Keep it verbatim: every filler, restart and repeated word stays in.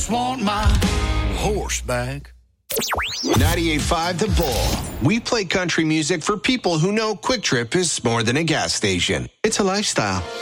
Want my horse back. ninety-eight point five The Bull. We play country music for people who know Quick Trip is more than a gas station. It's a lifestyle.